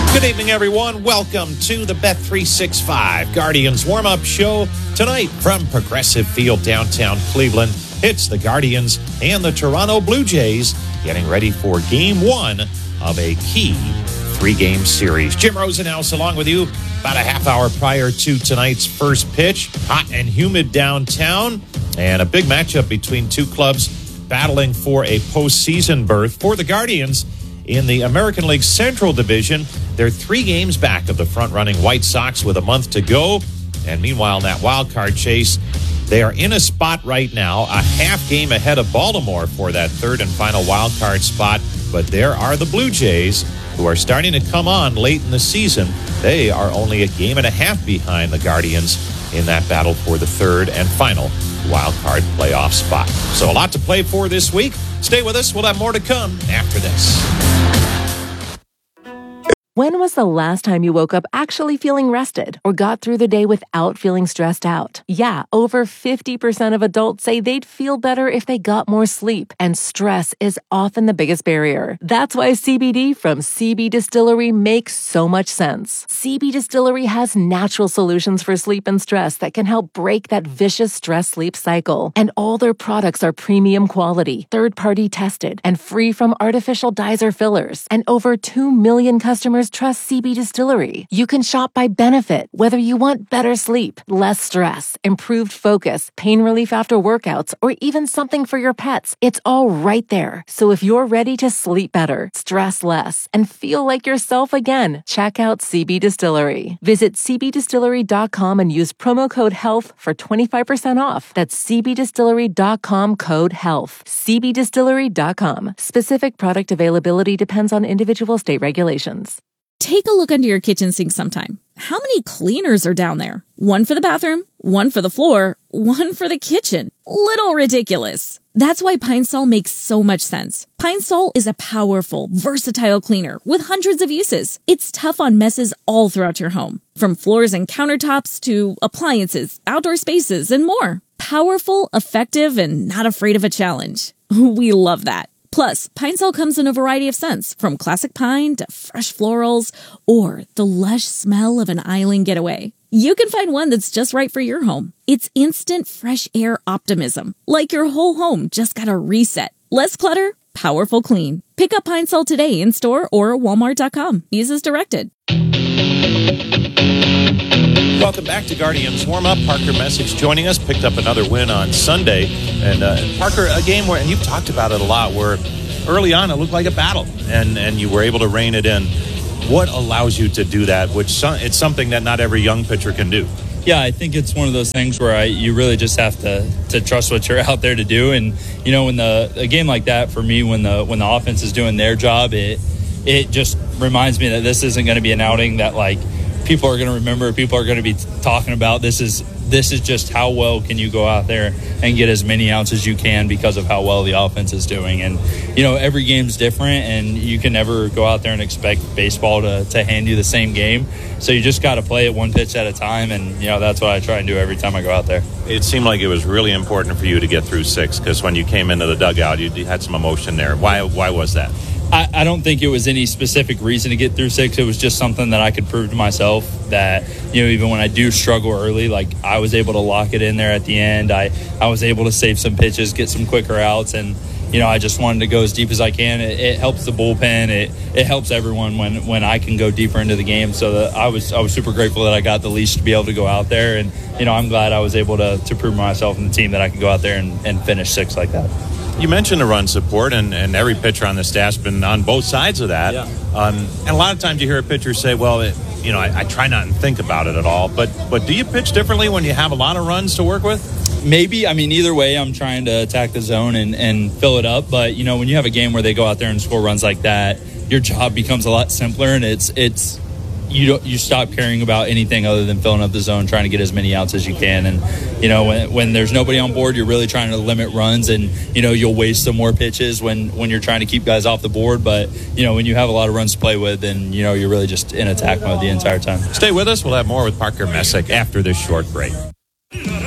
Good evening, everyone. Welcome to the Bet365 Guardians warm-up show tonight from Progressive Field, downtown Cleveland. It's the Guardians and the Toronto Blue Jays getting ready for Game 1 of a key three-game series. Jim Rosenhaus along with you about a half hour prior to tonight's first pitch. Hot and humid downtown, and a big matchup between two clubs battling for a postseason berth. For the Guardians in the American League Central Division, they're 3 games back of the front-running White Sox with a month to go. And meanwhile, in that wild card chase, they are in a spot right now, a half game ahead of Baltimore for that third and final wild card spot. But there are the Blue Jays, who are starting to come on late in the season. They are only a game and a half behind the Guardians in that battle for the third and final wild card playoff spot. So a lot to play for this week. Stay with us. We'll have more to come after this. When was the last time you woke up actually feeling rested or got through the day without feeling stressed out? Yeah, over 50% of adults say they'd feel better if they got more sleep, and stress is often the biggest barrier. That's why CBD from CB Distillery makes so much sense. CB Distillery has natural solutions for sleep and stress that can help break that vicious stress-sleep cycle. And all their products are premium quality, third-party tested, and free from artificial dyes or fillers. And over 2 million customers trust CB Distillery. You can shop by benefit, whether you want better sleep, less stress, improved focus, pain relief after workouts, or even something for your pets. It's all right there. So if you're ready to sleep better, stress less, and feel like yourself again, check out CB Distillery. Visit cbdistillery.com and use promo code HEALTH for 25% off. That's cbdistillery.com, code HEALTH. cbdistillery.com. Specific product availability depends on individual state regulations. Take a look under your kitchen sink sometime. How many cleaners are down there? One for the bathroom, one for the floor, one for the kitchen. Little ridiculous. That's why Pine Sol makes so much sense. Pine Sol is a powerful, versatile cleaner with hundreds of uses. It's tough on messes all throughout your home, from floors and countertops to appliances, outdoor spaces, and more. Powerful, effective, and not afraid of a challenge. We love that. Plus, Pine Sol comes in a variety of scents, from classic pine to fresh florals, or the lush smell of an island getaway. You can find one that's just right for your home. It's instant fresh air optimism, like your whole home just got a reset. Less clutter, powerful clean. Pick up Pine Sol today in store or Walmart.com. Use as directed. Welcome back to Guardians Warm-Up. Parker Message joining us. Picked up another win on Sunday. And Parker, a game where, and you've talked about it a lot, where early on it looked like a battle, and you were able to rein it in. What allows you to do that, which it's something that not every young pitcher can do? Yeah, I think it's one of those things where you really just have to trust what you're out there to do. And, you know, when a game like that, for me, when the offense is doing their job, it just reminds me that this isn't going to be an outing that, like, people are going to remember, people are going to be talking about. This is just how well can you go out there and get as many outs as you can because of how well the offense is doing. And, you know, every game's different, and you can never go out there and expect baseball to hand you the same game. So you just got to play it one pitch at a time, and, you know, that's what I try and do every time I go out there. It seemed like it was really important for you to get through 6, because when you came into the dugout, you had some emotion there. Why was that? I don't think it was any specific reason to get through 6. It was just something that I could prove to myself that, you know, even when I do struggle early, like, I was able to lock it in there at the end. I was able to save some pitches, get some quicker outs, and, you know, I just wanted to go as deep as I can. It helps the bullpen. It helps everyone when I can go deeper into the game. So I was super grateful that I got the leash to be able to go out there. And, you know, I'm glad I was able to prove myself and the team that I could go out there and finish 6 like that. You mentioned the run support, and every pitcher on the staff's been on both sides of that. Yeah. And a lot of times you hear a pitcher say, well, I try not to think about it at all. But do you pitch differently when you have a lot of runs to work with? Maybe. I mean, either way, I'm trying to attack the zone and fill it up. But, you know, when you have a game where they go out there and score runs like that, your job becomes a lot simpler, and it's you stop caring about anything other than filling up the zone, trying to get as many outs as you can. And, you know, when there's nobody on board, you're really trying to limit runs, and, you know, you'll waste some more pitches when you're trying to keep guys off the board. But, you know, when you have a lot of runs to play with, then, you know, you're really just in attack mode the entire time. Stay with us. We'll have more with Parker Messick after this short break.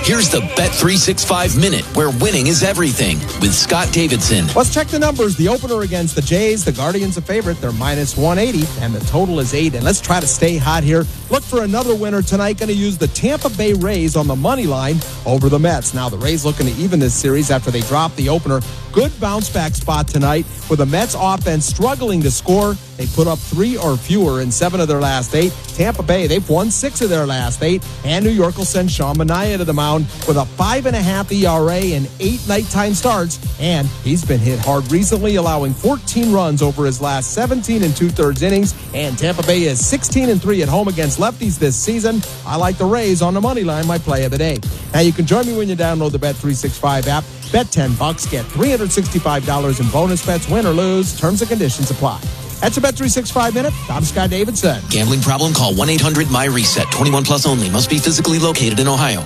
Here's the Bet365 Minute, where winning is everything, with Scott Davidson. Let's check the numbers. The opener against the Jays, the Guardians a favorite. They're minus 180, and the total is 8. And let's try to stay hot here. Look for another winner tonight. Going to use the Tampa Bay Rays on the money line over the Mets. Now, the Rays looking to even this series after they dropped the opener. Good bounce-back spot tonight with the Mets offense struggling to score. They put up 3 or fewer in 7 of their last 8. Tampa Bay, they've won 6 of their last 8. And New York will send Sean Manaea to the mound with a 5.5 ERA and 8 nighttime starts. And he's been hit hard recently, allowing 14 runs over his last 17 and 2/3 innings. And Tampa Bay is 16-3 at home against lefties this season. I like the Rays on the money line, my play of the day. Now, you can join me when you download the Bet365 app. Bet $10, get $365 in bonus bets, win or lose. Terms and conditions apply. That's a Bet365 Minute. I'm Scott Davidson. Gambling problem? Call 1-800-MY-RESET. 21 plus only. Must be physically located in Ohio.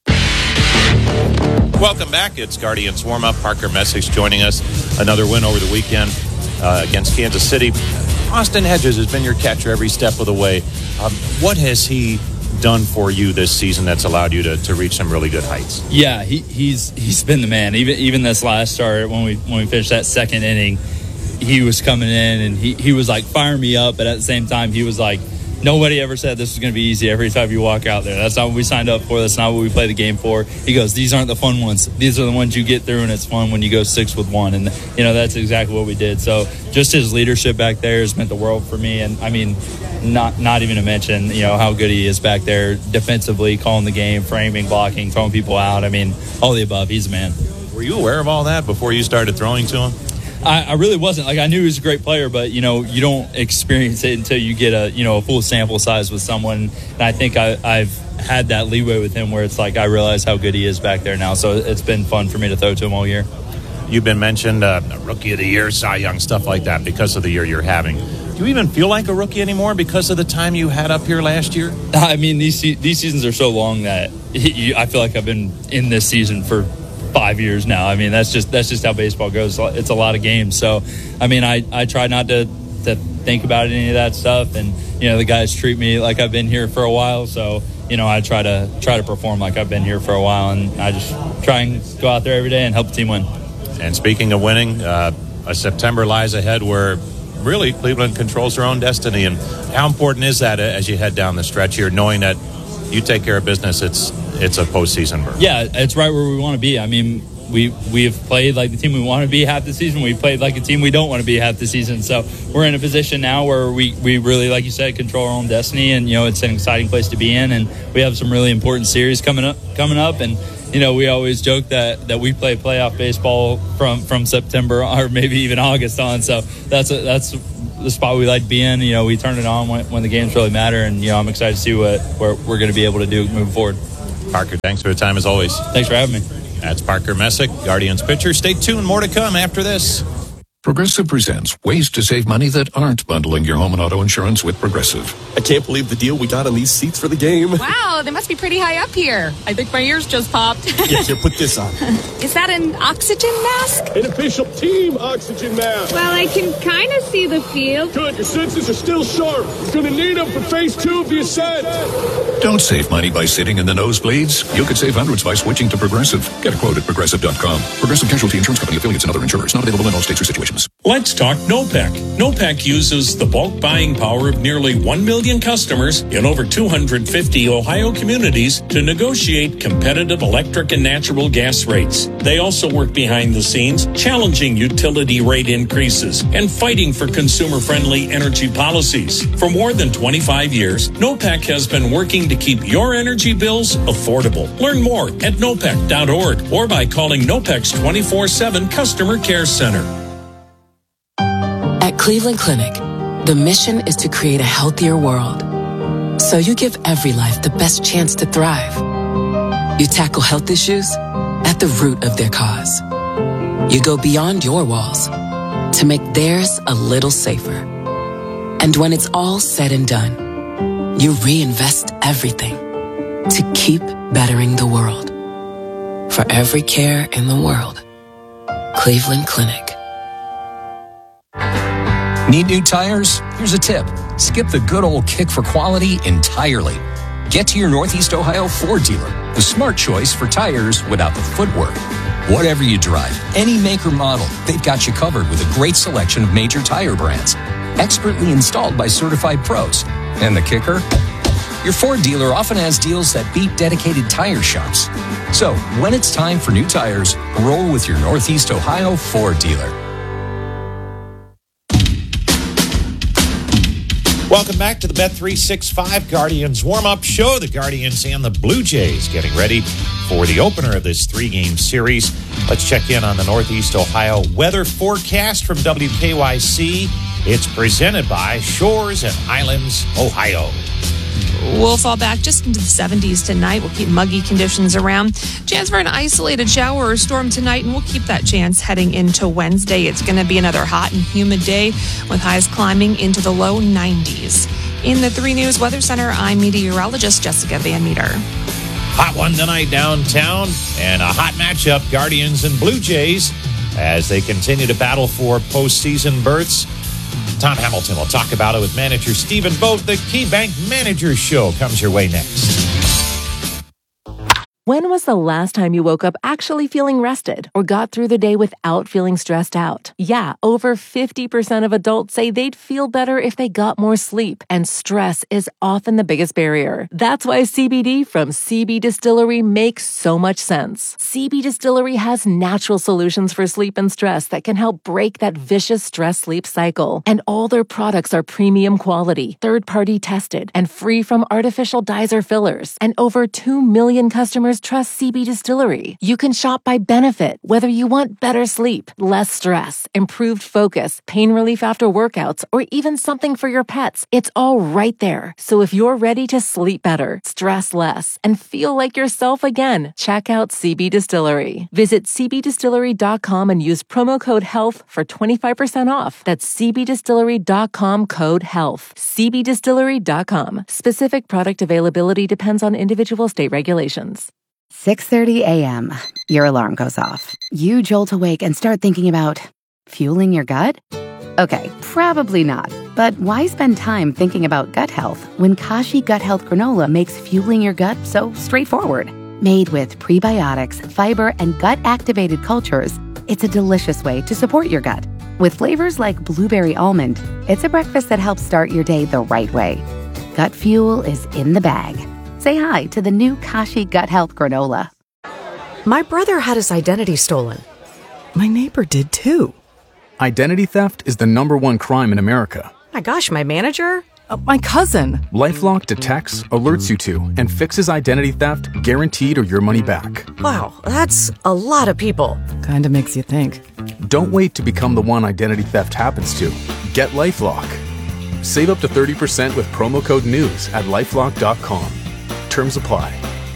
Welcome back. It's Guardians warm-up. Parker Messick joining us. Another win over the weekend against Kansas City. Austin Hedges has been your catcher every step of the way. What has he done for you this season that's allowed you to reach some really good heights? Yeah, he's been the man. Even this last start, when we finished that second inning, he was coming in and he was like firing me up, but at the same time he was like, nobody ever said this was going to be easy every time you walk out there. That's not what we signed up for. That's not what we play the game for. He goes, these aren't the fun ones. These are the ones you get through, and it's fun when you go 6 with 1. And, that's exactly what we did. So just his leadership back there has meant the world for me. And, I mean, not even to mention, how good he is back there defensively, calling the game, framing, blocking, throwing people out. I mean, all the above. He's a man. Were you aware of all that before you started throwing to him? I really wasn't. Like, I knew he was a great player, but, you don't experience it until you get a full sample size with someone. And I think I've had that leeway with him where it's like I realize how good he is back there now. So it's been fun for me to throw to him all year. You've been mentioned Rookie of the Year, Cy Young, stuff like that because of the year you're having. Do you even feel like a rookie anymore because of the time you had up here last year? I mean, these seasons are so long that I feel like I've been in this season for 5 years now. I mean, that's just how baseball goes. It's a lot of games. So, I mean, I try not to think about any of that stuff. And, the guys treat me like I've been here for a while. So, I try to perform like I've been here for a while. And I just try and go out there every day and help the team win. And speaking of winning, a September lies ahead where really Cleveland controls their own destiny. And how important is that as you head down the stretch here, knowing that you take care of business, it's a postseason berth? Yeah, it's right where we want to be. I mean, we've played like the team we want to be half the season. We've played like a team we don't want to be half the season. So we're in a position now where we really, like you said, control our own destiny. And, it's an exciting place to be in. And we have some really important series coming up. And, we always joke that we play playoff baseball from September or maybe even August on. So that's the spot we like to be in. We turn it on when the games really matter. And, I'm excited to see what we're going to be able to do moving forward. Parker, thanks for the time as always. Thanks for having me. That's Parker Messick, Guardians pitcher. Stay tuned. More to come after this. Progressive presents ways to save money that aren't bundling your home and auto insurance with Progressive. I can't believe the deal we got on these seats for the game. Wow, they must be pretty high up here. I think my ears just popped. Yeah, here, put this on. Is that an oxygen mask? An official team oxygen mask. Well, I can kind of see the field. Good, your senses are still sharp. You're going to need them for phase 2 of the ascent. Don't save money by sitting in the nosebleeds. You could save hundreds by switching to Progressive. Get a quote at Progressive.com. Progressive Casualty Insurance Company, affiliates, and other insurers. Not available in all states or situations. Let's talk NOPEC. NOPEC uses the bulk buying power of nearly 1 million customers in over 250 Ohio communities to negotiate competitive electric and natural gas rates. They also work behind the scenes, challenging utility rate increases and fighting for consumer-friendly energy policies. For more than 25 years, NOPEC has been working to keep your energy bills affordable. Learn more at nopec.org or by calling NOPEC's 24/7 Customer Care Center. At Cleveland Clinic, the mission is to create a healthier world. So you give every life the best chance to thrive. You tackle health issues at the root of their cause. You go beyond your walls to make theirs a little safer. And when it's all said and done, you reinvest everything to keep bettering the world. For every care in the world, Cleveland Clinic. Need new tires? Here's a tip. Skip the good old kick for quality entirely. Get to your Northeast Ohio Ford dealer The smart choice for tires without the footwork. Whatever you drive, any make or model, they've got you covered with a great selection of major tire brands. Expertly installed by certified pros. And the kicker? Your Ford dealer often has deals that beat dedicated tire shops. So, when it's time for new tires, roll with your Northeast Ohio Ford dealer. Welcome back to the Bet365 Guardians warm-up show. The Guardians and the Blue Jays getting ready for the opener of this three-game series. Let's check in on the Northeast Ohio weather forecast from WKYC. It's presented by Shores and Highlands, Ohio. We'll fall back just into the 70s tonight. We'll keep muggy conditions around. Chance for an isolated shower or storm tonight, and we'll keep that chance heading into Wednesday. It's going to be another hot and humid day with highs climbing into the low 90s. In the 3 News Weather Center, I'm meteorologist Jessica Van Meter. Hot one tonight downtown, and a hot matchup, Guardians and Blue Jays, as they continue to battle for postseason berths. Tom Hamilton will talk about it with manager Stephen Vogt. The KeyBank Managers Show comes your way next. When was the last time you woke up actually feeling rested or got through the day without feeling stressed out? Yeah, over 50% of adults say they'd feel better if they got more sleep, and stress is often the biggest barrier. That's why CBD from CB Distillery makes so much sense. CB Distillery has natural solutions for sleep and stress that can help break that vicious stress-sleep cycle. And all their products are premium quality, third-party tested, and free from artificial dyes or fillers. And over 2 million customers trust CB Distillery. You can shop by benefit, whether you want better sleep, less stress, improved focus, pain relief after workouts, or even something for your pets. It's all right there. So if you're ready to sleep better, stress less, and feel like yourself again, check out CB Distillery. Visit cbdistillery.com and use promo code HEALTH for 25% off. That's cbdistillery.com code HEALTH. cbdistillery.com. Specific product availability depends on individual state regulations. 6:30 a.m. Your alarm goes off. You jolt awake and start thinking about fueling your gut? Okay, probably not. But why spend time thinking about gut health when Kashi Gut Health Granola makes fueling your gut so straightforward? Made with prebiotics, fiber, and gut-activated cultures, it's a delicious way to support your gut. With flavors like blueberry almond, it's a breakfast that helps start your day the right way. Gut fuel is in the bag. Say hi to the new Kashi Gut Health Granola. My brother had his identity stolen. My neighbor did too. Identity theft is the #1 crime in America. My gosh, my manager? My cousin. LifeLock detects, alerts you to, and fixes identity theft guaranteed or your money back. Wow, that's a lot of people. Kinda makes you think. Don't wait to become the one identity theft happens to. Get LifeLock. Save up to 30% with promo code NEWS at LifeLock.com. Terms apply.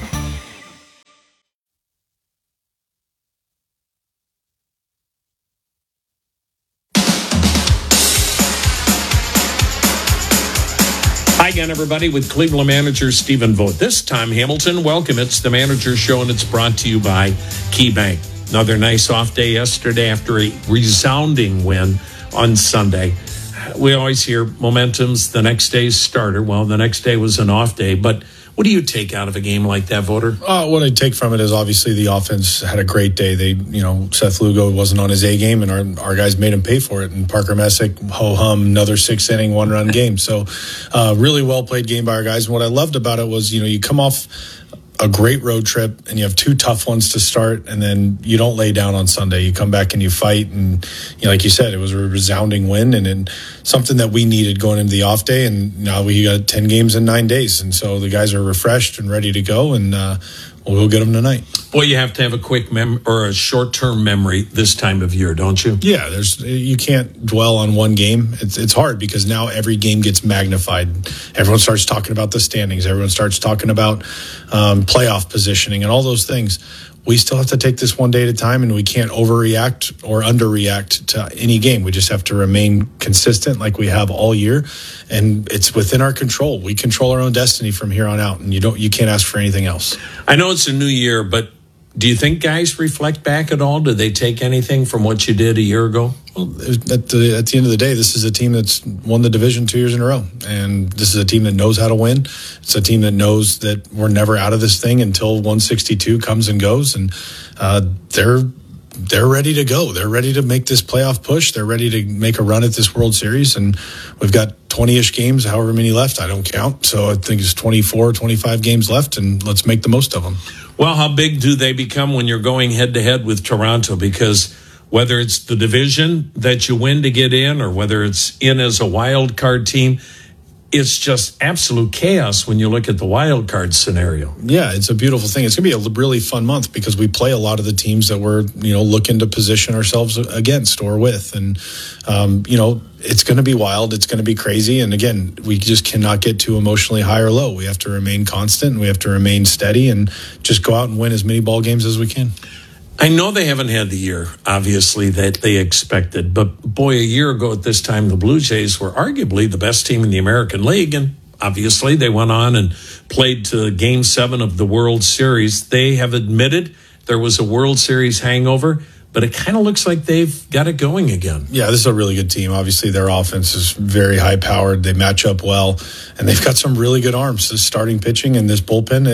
Hi again, everybody, with Cleveland manager Stephen Vogt. This time, Hamilton, welcome. It's the Manager Show, and it's brought to you by KeyBank. Another nice off day yesterday after a resounding win on Sunday. We always hear momentum's the next day's starter. Well, the next day was an off day, but what do you take out of a game like that, Voter? What I take from it is obviously the offense had a great day. Seth Lugo wasn't on his A game, and our guys made him pay for it. And Parker Messick, ho-hum, another 6-inning, 1-run game. So really well-played game by our guys. And what I loved about it was, you come off a great road trip and you have 2 tough ones to start, and then you don't lay down on Sunday. You come back and you fight, and like you said, it was a resounding win and something that we needed going into the off day. And now we got 10 games in 9 days, and so the guys are refreshed and ready to go, and we'll go get them tonight. Boy, you have to have a quick or a short-term memory this time of year, don't you? Yeah, you can't dwell on one game. It's hard because now every game gets magnified. Everyone starts talking about the standings. Everyone starts talking about playoff positioning and all those things. We still have to take this one day at a time, and we can't overreact or underreact to any game. We just have to remain consistent like we have all year, and it's within our control. We control our own destiny from here on out, and you can't ask for anything else. I know it's a new year, but Do you think guys reflect back at all? Do they take anything from what you did a year ago? Well, at the end of the day, this is a team that's won the division 2 years in a row. And this is a team that knows how to win. It's a team that knows that we're never out of this thing until 162 comes and goes. And they're ready to go. They're ready to make this playoff push. They're ready to make a run at this World Series. And we've got 20-ish games, however many left. I don't count. So I think it's 24, 25 games left, and let's make the most of them. Well, how big do they become when you're going head-to-head with Toronto? Because whether it's the division that you win to get in or whether it's in as a wild card team, it's just absolute chaos when you look at the wild card scenario. Yeah, it's a beautiful thing. It's going to be a really fun month because we play a lot of the teams that we're, looking to position ourselves against or with. And, it's going to be wild. It's going to be crazy. And again, we just cannot get too emotionally high or low. We have to remain constant and we have to remain steady and just go out and win as many ball games as we can. I know they haven't had the year, obviously, that they expected. But, boy, a year ago at this time, the Blue Jays were arguably the best team in the American League. And obviously, they went on and played to Game 7 of the World Series. They have admitted there was a World Series hangover, but it kind of looks like they've got it going again. Yeah, this is a really good team. Obviously, their offense is very high-powered. They match up well, and they've got some really good arms. The starting pitching and this bullpen,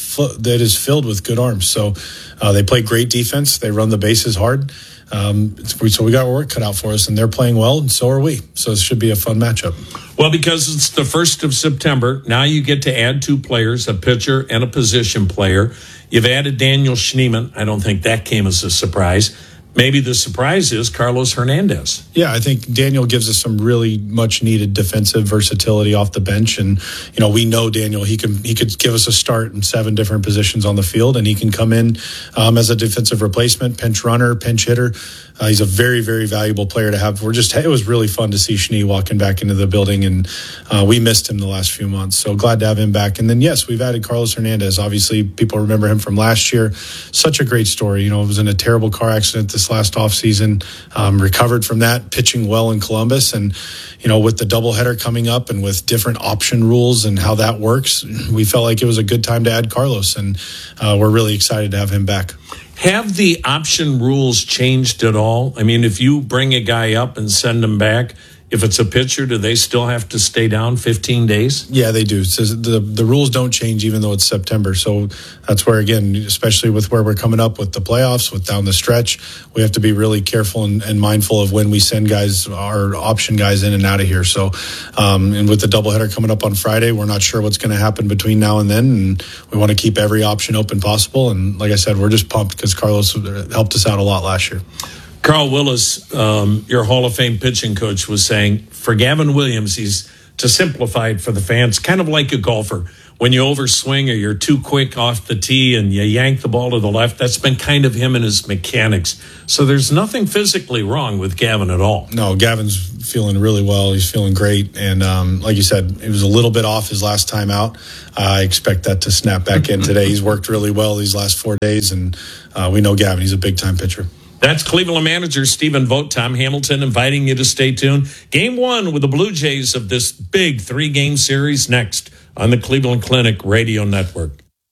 it is filled with good arms. So they play great defense. They run the bases hard. So we got work cut out for us, and they're playing well, and so are we. So it should be a fun matchup. Well, because it's the 1st of September, now you get to add 2 players, a pitcher and a position player. You've added Daniel Schneemann. I don't think that came as a surprise. Maybe the surprise is Carlos Hernandez. Yeah, I think Daniel gives us some really much needed defensive versatility off the bench. And, we know Daniel, he could give us a start in 7 different positions on the field, and he can come in as a defensive replacement, pinch runner, pinch hitter. He's a very, very valuable player to have. It was really fun to see Schnee walking back into the building, and we missed him the last few months. So glad to have him back. And then, yes, we've added Carlos Hernandez. Obviously, people remember him from last year. Such a great story. Was in a terrible car accident this last offseason, recovered from that, pitching well in Columbus. And, with the doubleheader coming up and with different option rules and how that works, we felt like it was a good time to add Carlos. And we're really excited to have him back. Have the option rules changed at all? I mean, if you bring a guy up and send him back, if it's a pitcher, do they still have to stay down 15 days? Yeah, they do. So the rules don't change even though it's September. So that's where, again, especially with where we're coming up with the playoffs, with down the stretch, we have to be really careful and mindful of when we send guys, our option guys, in and out of here. So, and with the doubleheader coming up on Friday, we're not sure what's going to happen between now and then. And we want to keep every option open possible. And like I said, we're just pumped because Carlos helped us out a lot last year. Carl Willis, your Hall of Fame pitching coach, was saying, for Gavin Williams, he's, to simplify it for the fans, kind of like a golfer. When you overswing or you're too quick off the tee and you yank the ball to the left, that's been kind of him and his mechanics. So there's nothing physically wrong with Gavin at all. No, Gavin's feeling really well. He's feeling great. And like you said, it was a little bit off his last time out. I expect that to snap back in today. He's worked really well these last 4 days, and we know Gavin. He's a big-time pitcher. That's Cleveland manager Stephen Vogt. Tom Hamilton inviting you to stay tuned. Game 1 with the Blue Jays of this big 3-game series next on the Cleveland Clinic Radio Network.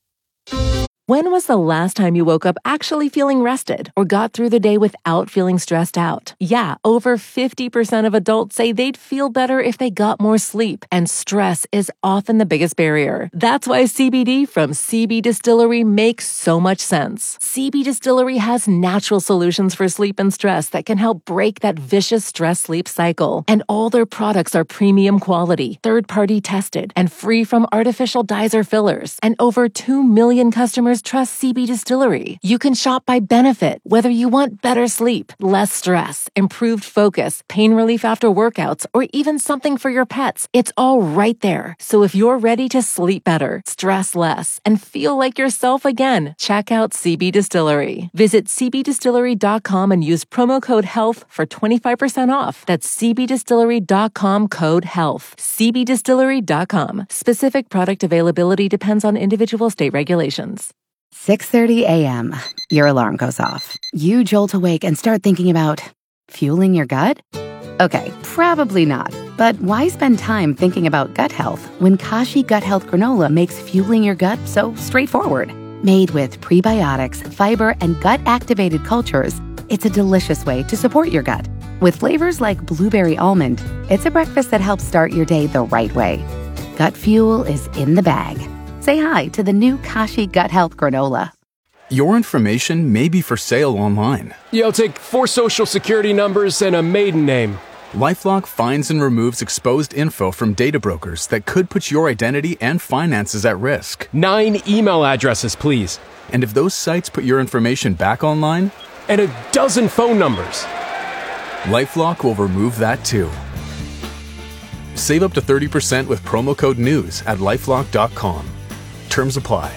When was the last time you woke up actually feeling rested or got through the day without feeling stressed out? Yeah, over 50% of adults say they'd feel better if they got more sleep, and stress is often the biggest barrier. That's why CBD from CB Distillery makes so much sense. CB Distillery has natural solutions for sleep and stress that can help break that vicious stress-sleep cycle. And all their products are premium quality, third-party tested, and free from artificial dyes or fillers. And over 2 million customers trust CB Distillery. You can shop by benefit, whether you want better sleep, less stress, improved focus, pain relief after workouts, or even something for your pets. It's all right there. So if you're ready to sleep better, stress less, and feel like yourself again, check out CB Distillery. Visit cbdistillery.com and use promo code HEALTH for 25% off. That's cbdistillery.com, code HEALTH. cbdistillery.com. Specific product availability depends on individual state regulations. 6:30 a.m. Your alarm goes off. You jolt awake and start thinking about fueling your gut? Okay, probably not. But why spend time thinking about gut health when Kashi Gut Health Granola makes fueling your gut so straightforward? Made with prebiotics, fiber, and gut-activated cultures, it's a delicious way to support your gut. With flavors like blueberry almond, it's a breakfast that helps start your day the right way. Gut Fuel is in the bag. Say hi to the new Kashi Gut Health Granola. Your information may be for sale online. Yeah, I'll take 4 social security numbers and a maiden name. LifeLock finds and removes exposed info from data brokers that could put your identity and finances at risk. 9 email addresses, please. And if those sites put your information back online? And a dozen phone numbers. LifeLock will remove that too. Save up to 30% with promo code NEWS at LifeLock.com. Terms apply.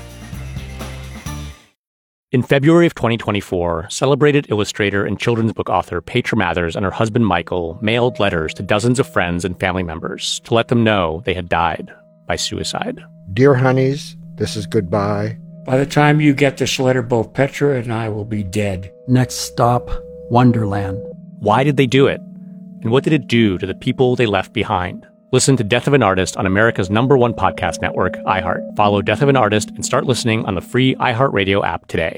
In February of 2024, celebrated illustrator and children's book author Petra Mathers and her husband Michael mailed letters to dozens of friends and family members to let them know they had died by suicide. Dear honeys, this is goodbye. By the time you get this letter, both Petra and I will be dead. Next stop, Wonderland. Why did they do it? And what did it do to the people they left behind? Listen to Death of an Artist on America's #1 podcast network, iHeart. Follow Death of an Artist and start listening on the free iHeartRadio app today.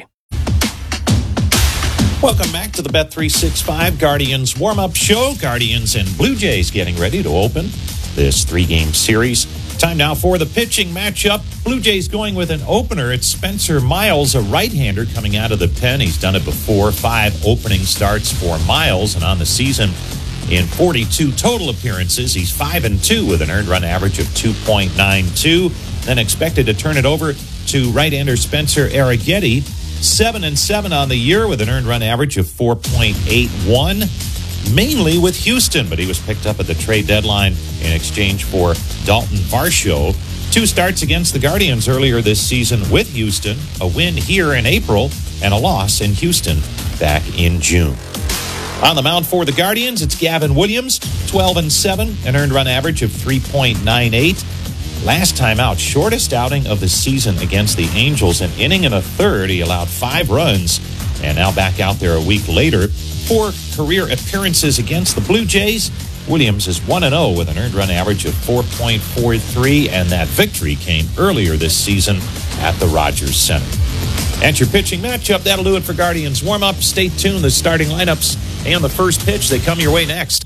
Welcome back to the Bet365 Guardians warm-up show. Guardians and Blue Jays getting ready to open this 3-game series. Time now for the pitching matchup. Blue Jays going with an opener. It's Spencer Miles, a right-hander coming out of the pen. He's done it before. 5 opening starts for Miles, and on the season, in 42 total appearances, he's 5-2 with an earned run average of 2.92. Then expected to turn it over to right-hander Spencer Arrighetti, 7-7 on the year with an earned run average of 4.81, mainly with Houston, but he was picked up at the trade deadline in exchange for Dalton Varsho. 2 starts against the Guardians earlier this season with Houston, a win here in April, and a loss in Houston back in June. On the mound for the Guardians, it's Gavin Williams, 12-7, an earned run average of 3.98. Last time out, shortest outing of the season against the Angels, an inning and a third. He allowed 5 runs, and now back out there a week later. 4 career appearances against the Blue Jays. Williams is 1-0 with an earned run average of 4.43, and that victory came earlier this season at the Rogers Center. That's your pitching matchup. That'll do it for Guardians warm-up. Stay tuned. The starting lineups and the first pitch, they come your way next.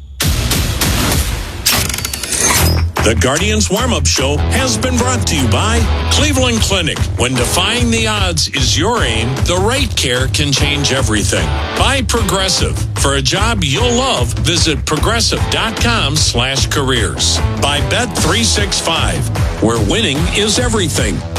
The Guardians Warm-Up Show has been brought to you by Cleveland Clinic. When defying the odds is your aim, the right care can change everything. By Progressive. For a job you'll love, visit progressive.com/careers. By Bet365, where winning is everything.